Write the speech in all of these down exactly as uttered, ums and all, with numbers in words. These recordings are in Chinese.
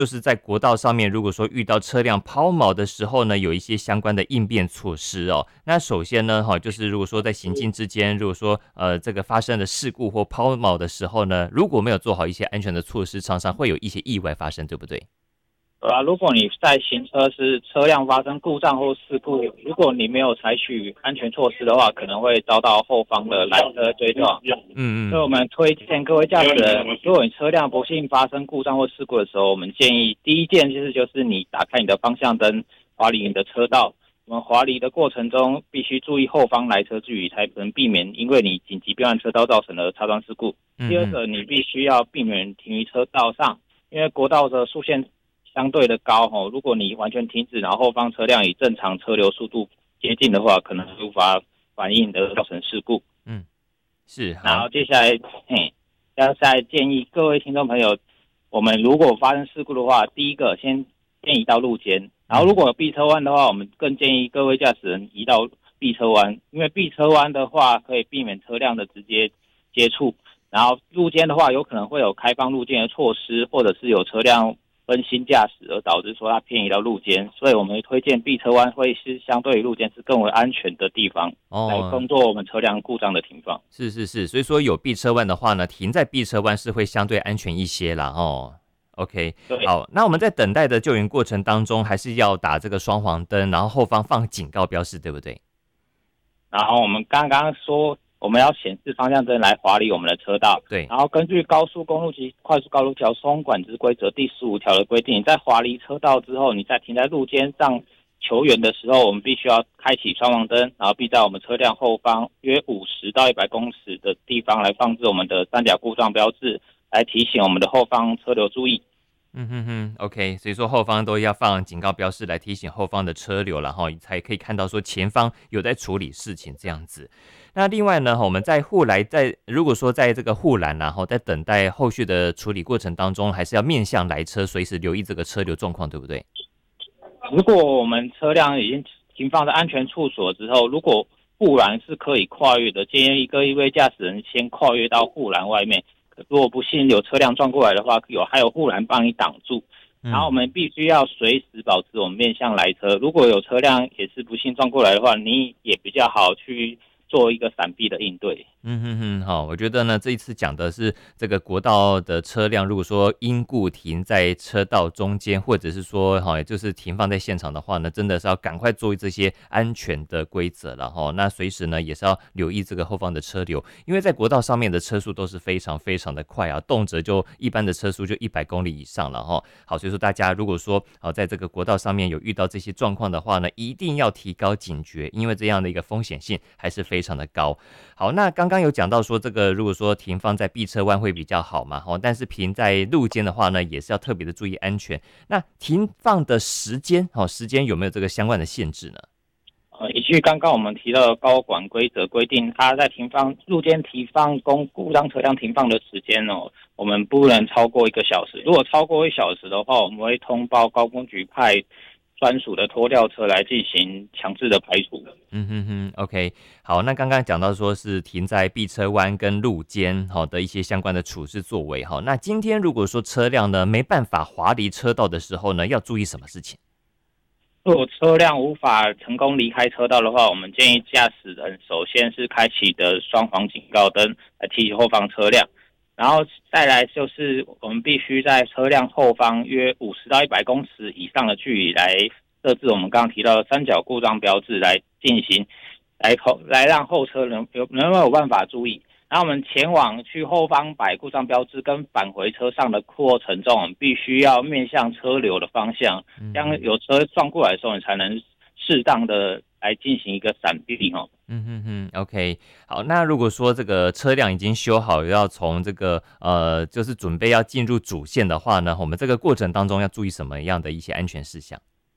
就是在国道上面，如果说遇到车辆抛锚的时候呢，有一些相关的应变措施哦。那首先呢，哈，就是如果说在行进之间，如果说呃这个发生了事故或抛锚的时候呢，如果没有做好一些安全的措施，常常会有一些意外发生，对不对？ 对啊，如果你在行车时车辆发生故障或事故，如果你没有采取安全措施的话，可能会遭到后方的拦车追撞。 嗯嗯。 所以我们推荐各位驾驶人，如果你车辆不幸发生故障或事故的时候，我们建议第一件就是就是你打开你的方向灯，滑离你的车道。我们滑离的过程中，必须注意后方来车距离，才能避免因为你紧急变换车道造成的擦撞事故。 嗯嗯。 第二个，你必须要避免停于车道上，因为国道的速限相对的高吼，如果你完全停止，然后后方车辆以正常车流速度接近的话，可能无法反应的造成事故。 嗯，是。 然后接下来，嘿，接下来建议各位听众朋友，我们如果发生事故的话，第一个先先移到路肩，然后如果有避车弯的话，我们更建议各位驾驶人移到避车弯，因为避车弯的话可以避免车辆的直接接触。然后路肩的话，有可能会有开放路肩的措施，或者是有车辆分心驾驶而导致说它偏移到路肩，所以我们推荐避车弯会是相对于路肩是更为安全的地方，哦，来工作我们车辆故障的停放。 是是是，所以说有避车弯的话呢，停在避车弯是会相对安全一些啦哦。OK， 好，那我们在等待的救援过程当中，还是要打这个双黄灯，然后后方放警告标示，对不对？ 然后我们刚刚说，我们要显示方向灯来划离我们的车道。 对。 然后根据高速公路及快速道路交通管制规则第十五条的规定，在划离车道之后，你在停在路肩上求援的时候，我们必须要开启双黄灯，然后并在我们车辆后方约五十到一百公尺的地方来放置我们的三角故障标志，来提醒我们的后方车流注意。 嗯哼哼 ，OK， 所以说后方都要放警告标示来提醒后方的车流，然后才可以看到说前方有在处理事情这样子。那另外呢，我们在护栏在如果说在这个护栏然后在等待后续的处理过程当中，还是要面向来车，随时留意这个车流状况，对不对？ 如果我们车辆已经停放在安全处所之后，如果护栏是可以跨越的，建议各位驾驶人先跨越到护栏外面。如果不幸有车辆撞过来的话，有还有护栏帮你挡住。然后我们必须要随时保持我们面向来车。如果有车辆也是不幸撞过来的话，你也比较好去做一个闪避的应对。 嗯哼哼，好，我觉得呢，这一次讲的是这个国道的车辆，如果说因故停在车道中间，或者是说哈，就是停放在现场的话呢，真的是要赶快注意这些安全的规则了哈。那随时呢，也是要留意这个后方的车流，因为在国道上面的车速都是非常非常的快啊，动辄就一般的车速就一百公里以上了哈。好，所以说大家如果说好在这个国道上面有遇到这些状况的话呢，一定要提高警觉，因为这样的一个风险性还是非常的高。好，那刚刚有讲到说这个如果说停放在避车弯会比较好嘛，但是停在路肩的话呢，也是要特别的注意安全。那停放的时间，时间有没有这个相关的限制呢？ 呃，依据刚刚我们提到的高管规则规定，它在停放路肩停放公故障车辆停放的时间哦，我们不能超过一个小时。如果超过一小时的话，我们会通报高工局派专属的拖吊车来进行强制的排除。 嗯哼哼 ，OK， 好，那刚刚讲到说是停在避车弯跟路肩好的一些相关的处置作为，好，那今天如果说车辆呢没办法滑离车道的时候呢，要注意什么事情？ 如果车辆无法成功离开车道的话，我们建议驾驶人首先是开启的双黄警告灯来提醒后方车辆，然后再来就是我们必须在车辆后方约五十到一百公尺以上的距离来设置我们刚刚提到的三角故障标志来进行，来后来让后车能有能有办法注意。然后我们前往去后方摆故障标志跟返回车上的过程中，我们必须要面向车流的方向，这样有车撞过来的时候，你才能适当的来进行一个闪避哦。 嗯哼哼 ，OK， 好，那如果说这个车辆已经修好，要从这个呃，就是准备要进入主线的话呢，我们这个过程当中要注意什么样的一些安全事项？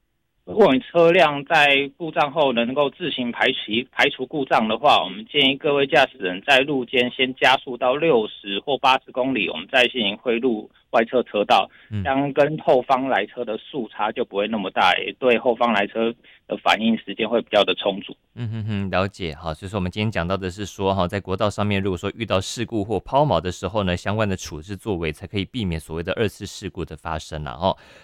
如果你车辆在故障后能够自行排除排除故障的话，我们建议各位驾驶人在路肩先加速到六十或八十公里，我们再进行汇入外侧车道，这样跟后方来车的速差就不会那么大，也对后方来车的反应时间会比较的充足。 嗯哼哼，了解。好，所以说我们今天讲到的是说哈，在国道上面，如果说遇到事故或抛锚的时候呢，相关的处置作为才可以避免所谓的二次事故的发生了哈。